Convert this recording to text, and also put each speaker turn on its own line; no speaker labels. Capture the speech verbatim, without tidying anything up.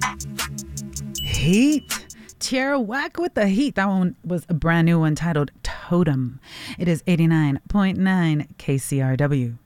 Heat. Tierra Whack with the heat. That one was a brand new one titled Totem. It is eighty-nine point nine K C R W.